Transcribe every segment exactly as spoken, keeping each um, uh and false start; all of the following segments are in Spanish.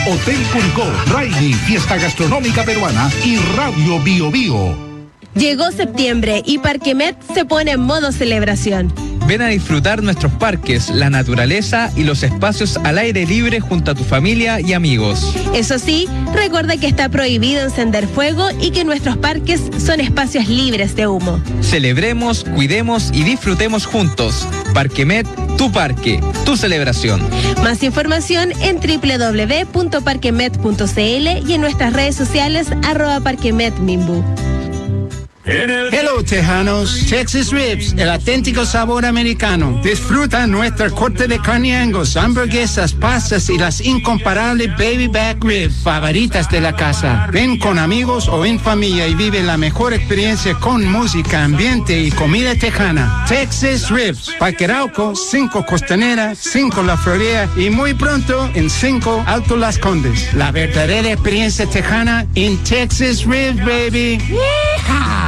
Hotel Curicó, Riley, Fiesta Gastronómica Peruana y Radio Bio Bio. Llegó septiembre y Parquemet se pone en modo celebración. Ven a disfrutar nuestros parques, la naturaleza y los espacios al aire libre junto a tu familia y amigos. Eso sí, recuerda que está prohibido encender fuego y que nuestros parques son espacios libres de humo. Celebremos, cuidemos y disfrutemos juntos. Parquemet, tu parque, tu celebración. Más información en doble u doble u doble u punto parquemet punto c l y en nuestras redes sociales arroba parquemetmimbu. Hello, tejanos. Texas Ribs, el auténtico sabor americano. Disfruta nuestra corte de carne Angus, hamburguesas, pastas y las incomparables baby back ribs favoritas de la casa. Ven con amigos o en familia y vive la mejor experiencia con música, ambiente y comida tejana. Texas Ribs, Parque Arauco, cinco Costanera, cinco La Florida y muy pronto en cinco Alto Las Condes. La verdadera experiencia tejana en Texas Ribs, baby. ¡Yeehaw!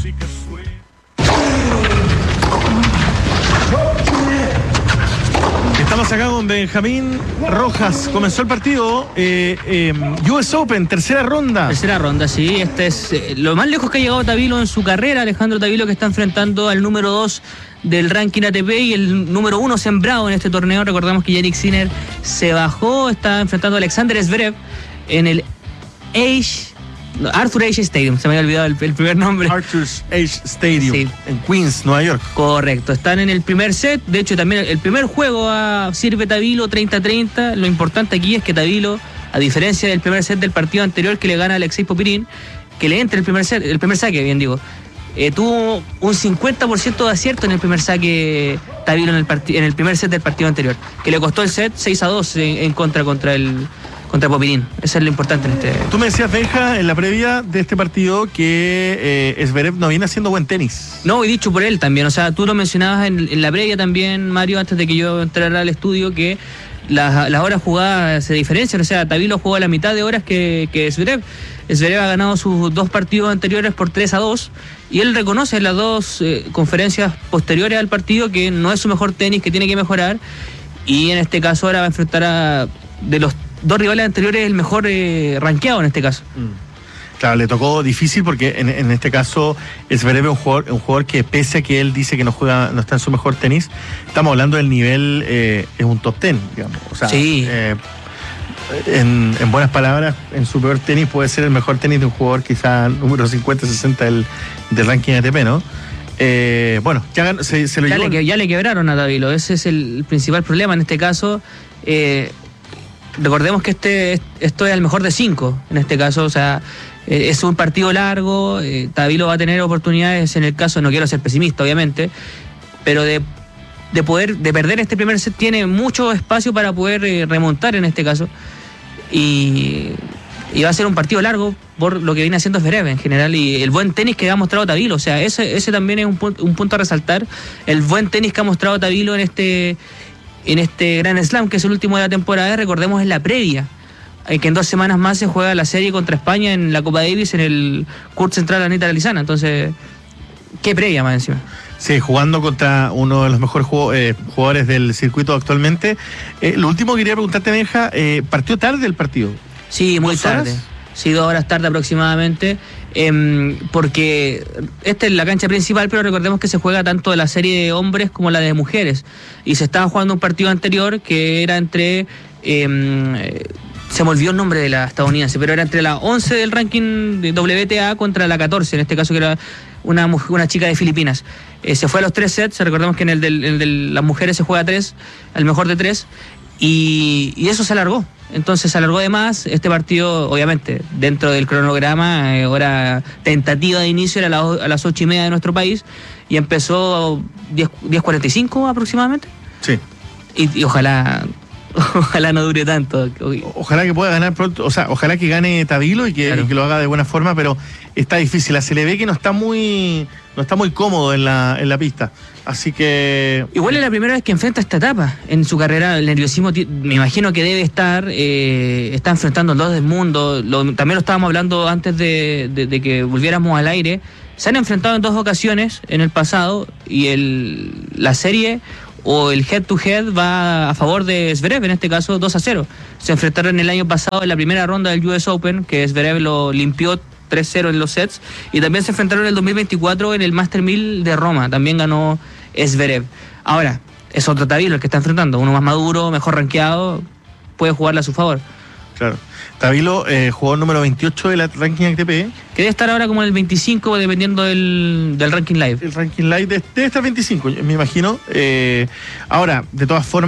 Estamos acá con Benjamín Rojas. Comenzó el partido. Eh, eh, U S Open, tercera ronda. Tercera ronda, sí. Este es eh, lo más lejos que ha llegado Tavilo en su carrera. Alejandro Tavilo, que está enfrentando al número dos del ranking A T P y el número uno sembrado en este torneo. Recordamos que Yannick Sinner se bajó. Está enfrentando a Alexander Zverev en el Age... Arthur Ashe Stadium, se me había olvidado el, el primer nombre. Arthur Ashe Stadium, sí. En Queens, Nueva York. Correcto, están en el primer set. De hecho, también el primer juego a, sirve Tavilo treinta a treinta. Lo importante aquí es que Tavilo, a diferencia del primer set del partido anterior que le gana a Alexei Popirín, que le entra el primer set, el primer saque, bien digo, eh, tuvo un cincuenta por ciento de acierto en el primer saque Tavilo en el, part- en el primer set del partido anterior, que le costó el set seis a dos en, en contra contra el... contra Popirín. Eso es lo importante en este... Tú me decías, Benja, en la previa de este partido que eh, Zverev no viene haciendo buen tenis. No, y dicho por él también. O sea, tú lo mencionabas en, en la previa también, Mario, antes de que yo entrara al estudio, que las, las horas jugadas se diferencian. O sea, Tavilo jugó la mitad de horas que, que Zverev. Zverev ha ganado sus dos partidos anteriores por tres a dos y él reconoce en las dos eh, conferencias posteriores al partido que no es su mejor tenis, que tiene que mejorar, y en este caso ahora va a enfrentar a de los dos rivales anteriores el mejor eh, rankeado en este caso. Mm. Claro, le tocó difícil porque en, en este caso Zverev es un jugador, un jugador que pese a que él dice que no juega, no está en su mejor tenis, estamos hablando del nivel, eh, es un top ten, digamos. O sea, sí. eh, en, en buenas palabras, en su peor tenis puede ser el mejor tenis de un jugador quizá número cincuenta, sesenta del, del ranking A T P, ¿no? Eh, bueno, ya se, se lo ya llevó. Le, ya le quebraron a Tavilo, ese es el principal problema en este caso. Eh, recordemos que este esto es el mejor de cinco en este caso, o sea, eh, es un partido largo, eh, Tavilo va a tener oportunidades en el caso, no quiero ser pesimista obviamente, pero de, de poder, de perder este primer set tiene mucho espacio para poder eh, remontar en este caso, y, y va a ser un partido largo por lo que viene haciendo Zverev en general y el buen tenis que ha mostrado Tavilo, o sea, ese, ese también es un, un punto a resaltar, el buen tenis que ha mostrado Tavilo en este en este Grand Slam, que es el último de la temporada. Recordemos en la previa, que en dos semanas más se juega la serie contra España en la Copa Davis en el Court Central Anita Lizana. Entonces, qué previa más encima. Sí, jugando contra uno de los mejores jugo, eh, jugadores del circuito actualmente. Eh, lo último que quería preguntarte, Benja, eh, ¿partió tarde el partido? Sí, muy tarde. Sí, dos horas tarde aproximadamente, eh, porque esta es la cancha principal, pero recordemos que se juega tanto la serie de hombres como la de mujeres, y se estaba jugando un partido anterior que era entre, eh, se me olvidó el nombre de la estadounidense, pero era entre la once del ranking de W T A contra la catorce, en este caso que era una, una chica de Filipinas. Eh, se fue a los tres sets, recordemos que en el de el las mujeres se juega a tres, al mejor de tres, y, y eso se alargó. Entonces se alargó de más. Este partido, obviamente, dentro del cronograma, eh, hora tentativa de inicio era a, la, a las ocho y media de nuestro país y empezó diez cuarenta y cinco aproximadamente. Sí. Y, y ojalá, ojalá no dure tanto. Ojalá que pueda ganar pronto, o sea, ojalá que gane Tavilo y que, claro. y que lo haga de buena forma, pero está difícil. Se le ve que no está muy, no está muy cómodo en la, en la pista. Así que... Igual es la primera vez que enfrenta esta etapa en su carrera. El nerviosismo, me imagino que debe estar, eh, está enfrentando los del mundo. Lo, también lo estábamos hablando antes de, de, de que volviéramos al aire. Se han enfrentado en dos ocasiones en el pasado y el, la serie, o el head to head va a favor de Zverev, en este caso dos a cero. Se enfrentaron el año pasado en la primera ronda del U S Open, que Zverev lo limpió tres cero en los sets, y también se enfrentaron en el dos mil veinticuatro en el Master mil de Roma, también ganó Zverev. Ahora, es otro Tabilo el que está enfrentando, uno más maduro, mejor rankeado, puede jugarle a su favor. Claro. Tabilo, eh, jugador número veintiocho del ranking A T P. Que debe estar ahora como en el veinticinco, dependiendo del, del ranking live. El ranking live de, debe estar veinticinco, me imagino. Eh, ahora, de todas formas,